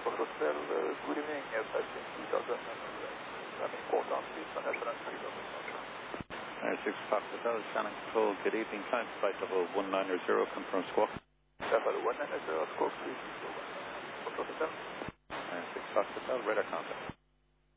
Hotel, good evening, passing 2000, running port on the International 3000. 6 Fox Hotel, Shannon Control, good evening, climb flight level 190, confirm squawk. Level 190, squawk, please. Hotel. 6 Fox Hotel, radar contact.